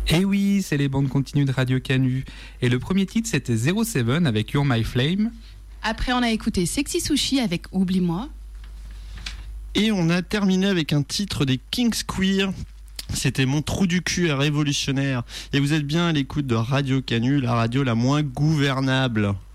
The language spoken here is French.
Et oui, c'est les bandes continues de Radio Canu. Et le premier titre, c'était 07 avec You're My Flame. Après, on a écouté Sexy Sushi avec Oublie-moi. Et on a terminé avec un titre des Kings Queer. C'était Mon trou du cul est révolutionnaire. Et vous êtes bien à l'écoute de Radio Canu, la radio la moins gouvernable.